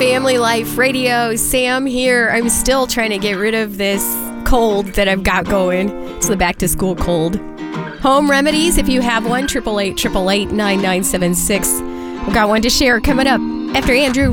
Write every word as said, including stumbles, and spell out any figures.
Family Life Radio. Sam here. I'm still trying to get rid of this cold that I've got going. It's the back to school cold. Home remedies, if you have one, eight eight eight, eight eight eight, nine nine seven six. We've got one to share coming up after Andrew